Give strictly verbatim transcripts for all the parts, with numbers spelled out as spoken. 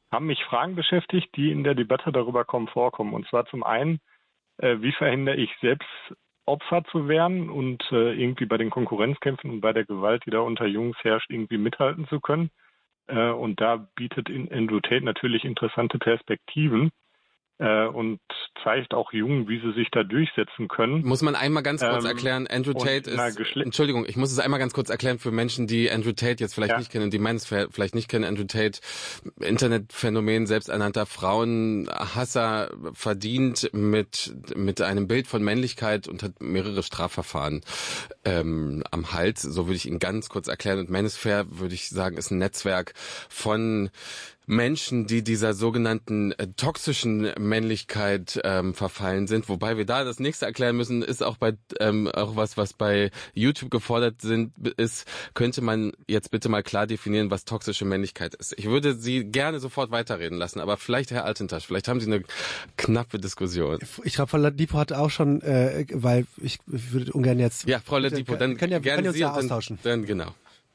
haben mich Fragen beschäftigt, die in der Debatte darüber kommen, vorkommen. Und zwar zum einen, äh, wie verhindere ich selbst Opfer zu werden und äh, irgendwie bei den Konkurrenzkämpfen und bei der Gewalt, die da unter Jungs herrscht, irgendwie mithalten zu können. Äh, und da bietet Andrew Tate natürlich interessante Perspektiven äh, und zeigt auch Jungen, wie sie sich da durchsetzen können. Muss man einmal ganz kurz ähm, erklären, Andrew Tate ist, Geschle- Entschuldigung, ich muss es einmal ganz kurz erklären für Menschen, die Andrew Tate jetzt vielleicht ja. nicht kennen, die meines vielleicht nicht kennen. Andrew Tate, Internetphänomen, selbsternannter Frauenhasser, verdient mit mit einem Bild von Männlichkeit und hat mehrere Strafverfahren ähm, am Hals. So würde ich ihn ganz kurz erklären. Und Manosphere, würde ich sagen, ist ein Netzwerk von Menschen, die dieser sogenannten äh, toxischen Männlichkeit ähm, verfallen sind. Wobei wir da das nächste erklären müssen, ist auch bei ähm, auch was, was bei YouTube gefordert sind, ist, könnte man jetzt bitte mal klar definieren, was toxische Männlichkeit ist. Ich würde Sie gerne sofort weiterreden lassen, aber vielleicht, Herr Altentasch, vielleicht haben Sie eine knappe Diskussion. Ich glaube, Frau Ladipo hat auch schon, äh, weil ich, ich würde ungern jetzt... Ja, Frau Ladipo, dann können ja, gerne können Sie uns ja austauschen. Dann, dann genau.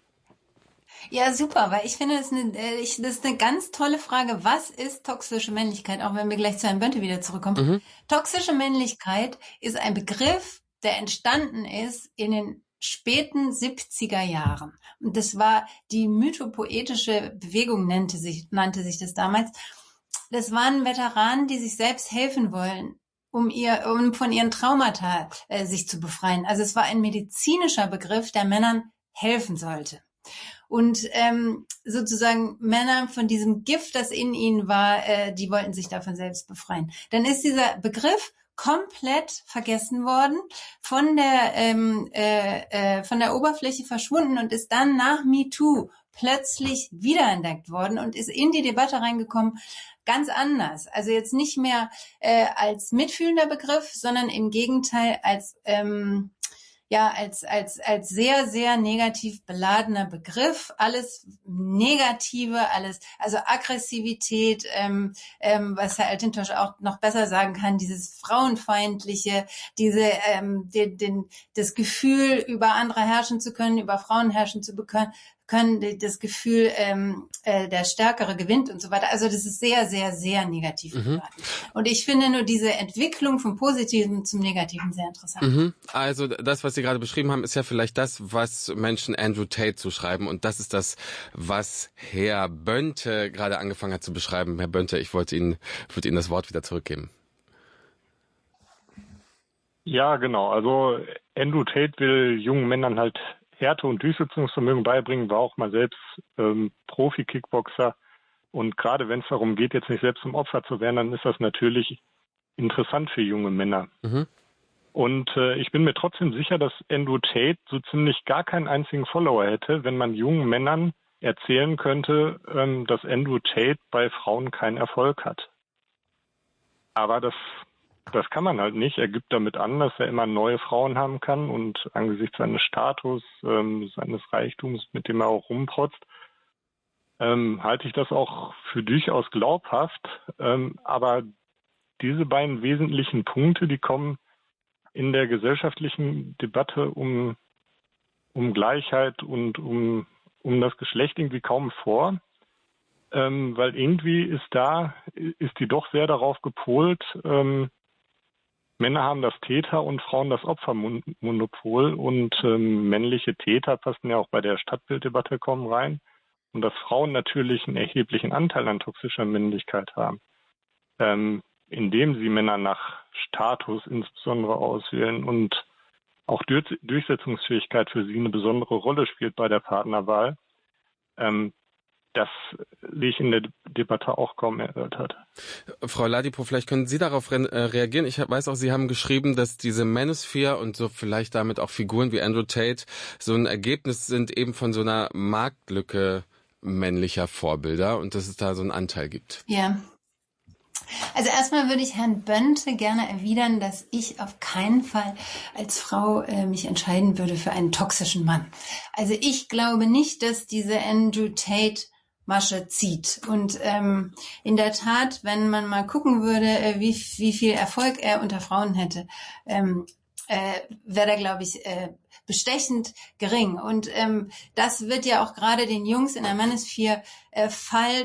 Ja, super, weil ich finde, das ist, eine, das ist eine ganz tolle Frage. Was ist toxische Männlichkeit? Auch wenn wir gleich zu Herrn Bönte wieder zurückkommen. Mhm. Toxische Männlichkeit ist ein Begriff, der entstanden ist in den späten siebziger Jahren. Und das war die mythopoetische Bewegung, nannte sich, nannte sich das damals. Das waren Veteranen, die sich selbst helfen wollen, um ihr, um von ihren Traumata äh, sich zu befreien. Also es war ein medizinischer Begriff, der Männern helfen sollte. Und ähm, sozusagen Männer von diesem Gift, das in ihnen war, äh, die wollten sich davon selbst befreien. Dann ist dieser Begriff komplett vergessen worden, von der ähm, äh, äh, von der Oberfläche verschwunden und ist dann nach MeToo plötzlich wiederentdeckt worden und ist in die Debatte reingekommen, ganz anders. Also jetzt nicht mehr äh, als mitfühlender Begriff, sondern im Gegenteil als ähm, ja, als, als, als sehr, sehr negativ beladener Begriff. Alles Negative, alles, also Aggressivität, ähm, ähm, was Herr Altentasch auch noch besser sagen kann, dieses Frauenfeindliche, diese, ähm, den, den, das Gefühl, über andere herrschen zu können, über Frauen herrschen zu können, können das Gefühl, ähm, äh, der Stärkere gewinnt und so weiter. Also das ist sehr, sehr, sehr negativ mhm. beladen. Und ich finde nur diese Entwicklung vom Positiven zum Negativen sehr interessant. Mhm. Also das, was Sie gerade beschrieben haben, ist ja vielleicht das, was Menschen Andrew Tate zuschreiben. Und das ist das, was Herr Bönte gerade angefangen hat zu beschreiben. Herr Bönte, ich wollte Ihnen, würde Ihnen das Wort wieder zurückgeben. Ja, genau. Also Andrew Tate will jungen Männern halt Härte und Durchsetzungsvermögen beibringen, war auch mal selbst ähm, Profi-Kickboxer. Und gerade wenn es darum geht, jetzt nicht selbst zum Opfer zu werden, dann ist das natürlich interessant für junge Männer. Mhm. Und äh, ich bin mir trotzdem sicher, dass Andrew Tate so ziemlich gar keinen einzigen Follower hätte, wenn man jungen Männern erzählen könnte, ähm, dass Andrew Tate bei Frauen keinen Erfolg hat. Aber das Das kann man halt nicht. Er gibt damit an, dass er immer neue Frauen haben kann und angesichts seines Status, ähm, seines Reichtums, mit dem er auch rumprotzt, ähm, halte ich das auch für durchaus glaubhaft. Ähm, aber diese beiden wesentlichen Punkte, die kommen in der gesellschaftlichen Debatte um, um Gleichheit und um, um das Geschlecht irgendwie kaum vor. Ähm, weil irgendwie ist da, ist die doch sehr darauf gepolt, ähm, Männer haben das Täter- und Frauen das Opfermonopol und ähm, männliche Täter passen ja auch bei der Stadtbilddebatte kaum rein und dass Frauen natürlich einen erheblichen Anteil an toxischer Männlichkeit haben, ähm, indem sie Männer nach Status insbesondere auswählen und auch Dur- Durchsetzungsfähigkeit für sie eine besondere Rolle spielt bei der Partnerwahl. Ähm, das sich in der Debatte auch kaum erörtert. Frau Ladipo, vielleicht können Sie darauf re- reagieren. Ich weiß auch, Sie haben geschrieben, dass diese Manosphere und so vielleicht damit auch Figuren wie Andrew Tate so ein Ergebnis sind eben von so einer Marktlücke männlicher Vorbilder und dass es da so einen Anteil gibt. Ja. Also erstmal würde ich Herrn Bönte gerne erwidern, dass ich auf keinen Fall als Frau äh, mich entscheiden würde für einen toxischen Mann. Also ich glaube nicht, dass diese Andrew Tate Masche zieht. Und ähm, in der Tat, wenn man mal gucken würde, äh, wie, wie viel Erfolg er unter Frauen hätte, ähm, äh, wäre da, glaube ich, äh, bestechend gering. Und ähm, das wird ja auch gerade den Jungs in der Manosphere äh, falsch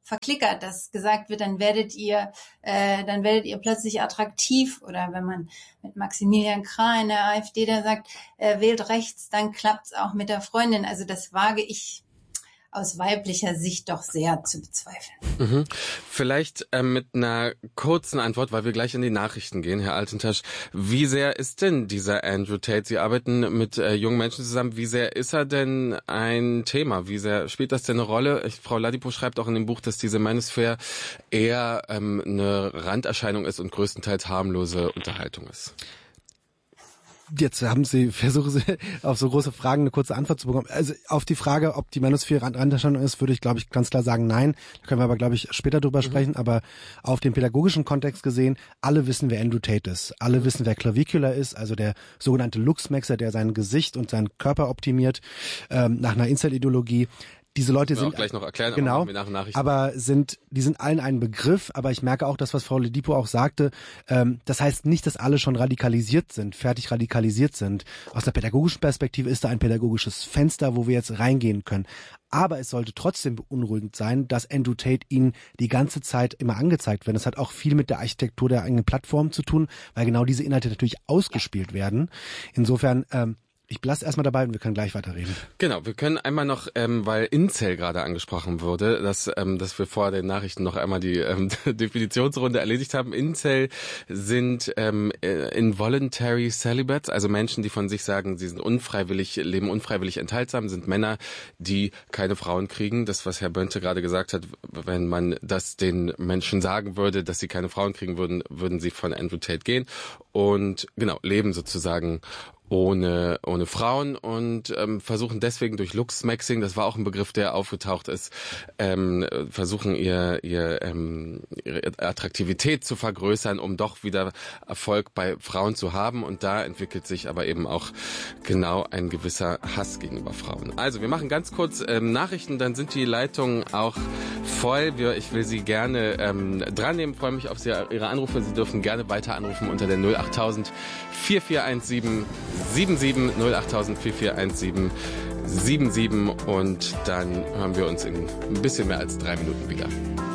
verklickert, dass gesagt wird, dann werdet ihr, äh, dann werdet ihr plötzlich attraktiv. Oder wenn man mit Maximilian Krah in der AfD, der sagt, äh, wählt rechts, dann klappt's auch mit der Freundin. Also das wage ich aus weiblicher Sicht doch sehr zu bezweifeln. Mhm. Vielleicht äh, mit einer kurzen Antwort, weil wir gleich in die Nachrichten gehen, Herr Altentasch. Wie sehr ist denn dieser Andrew Tate? Sie arbeiten mit äh, jungen Menschen zusammen. Wie sehr ist er denn ein Thema? Wie sehr spielt das denn eine Rolle? Ich, Frau Ladipo schreibt auch in dem Buch, dass diese Manosphere eher ähm, eine Randerscheinung ist und größtenteils harmlose Unterhaltung ist. Jetzt haben Sie, versuchen Sie auf so große Fragen eine kurze Antwort zu bekommen. Also auf die Frage, ob die Manosphere Randerscheinung ist, würde ich, glaube ich, ganz klar sagen, nein. Da können wir aber, glaube ich, später drüber mhm. sprechen. Aber auf den pädagogischen Kontext gesehen, alle wissen, wer Andrew Tate ist. Alle wissen, wer Clavicula ist, also der sogenannte Luchsmaxer, der sein Gesicht und seinen Körper optimiert, ähm, nach einer Incel-Ideologie. Diese Leute sind auch gleich noch erklären, genau, aber, nach aber sind die sind allen ein Begriff. Aber ich merke auch das, was Frau Ladipo auch sagte. Ähm, das heißt nicht, dass alle schon radikalisiert sind, fertig radikalisiert sind. Aus der pädagogischen Perspektive ist da ein pädagogisches Fenster, wo wir jetzt reingehen können. Aber es sollte trotzdem beunruhigend sein, dass Andrew Tate ihnen die ganze Zeit immer angezeigt wird. Das hat auch viel mit der Architektur der eigenen Plattform zu tun, weil genau diese Inhalte natürlich ausgespielt werden. Insofern ähm, ich belasse erstmal dabei und wir können gleich weiterreden. Genau, wir können einmal noch, ähm, weil Incel gerade angesprochen wurde, dass, ähm, dass wir vor den Nachrichten noch einmal die ähm, Definitionsrunde erledigt haben. Incel sind ähm, involuntary celibates, also Menschen, die von sich sagen, sie sind unfreiwillig, leben unfreiwillig enthaltsam, sind Männer, die keine Frauen kriegen. Das, was Herr Bönte gerade gesagt hat, wenn man das den Menschen sagen würde, dass sie keine Frauen kriegen würden, würden sie von Andrew Tate gehen und genau, leben sozusagen ohne ohne Frauen und ähm, versuchen deswegen durch Luchsmaxing, das war auch ein Begriff, der aufgetaucht ist, ähm, versuchen ihr ihr ähm, ihre Attraktivität zu vergrößern, um doch wieder Erfolg bei Frauen zu haben. Und da entwickelt sich aber eben auch genau ein gewisser Hass gegenüber Frauen. Also wir machen ganz kurz ähm, Nachrichten, dann sind die Leitungen auch voll. Wir, ich will Sie gerne ähm, dran nehmen, freue mich auf Sie, Ihre Anrufe. Sie dürfen gerne weiter anrufen unter der null acht tausend vier vier eins sieben sieben sieben null acht tausend vier vier eins sieben sieben sieben und dann hören wir uns in ein bisschen mehr als drei Minuten wieder.